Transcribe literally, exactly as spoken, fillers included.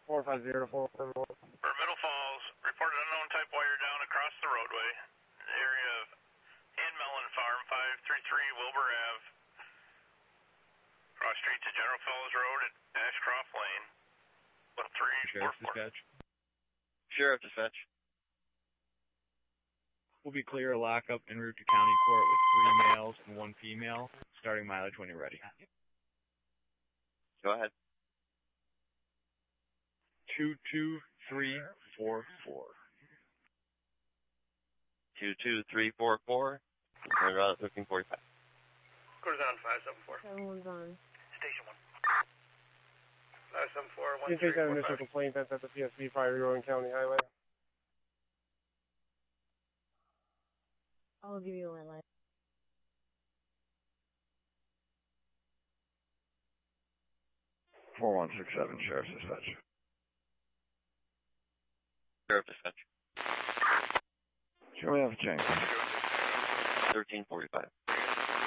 four five zero to four one one. For Middle Falls, reported unknown type wire down across the roadway. The area of Ann Mellon Farm, five three three Wilbur Ave. Cross street to General Falls Road at Ashcroft Lane. One three four four. Sheriff dispatch. Sheriff dispatch. We'll be clear a lockup en route to county court with three males and one female. Starting mileage when you're ready. Go ahead. Two two three four four. Two two three four four. Turn around at thirteen forty five. Quarters on five seven four. Seven one's on. Station one. Five seven four one You three take that four initial five. complaint that's at the P S B Priory Road and County Highway. I'll give you a red light. four one six seven, Sheriff's Dispatch. Sheriff dispatch. Show me off a change. thirteen forty five.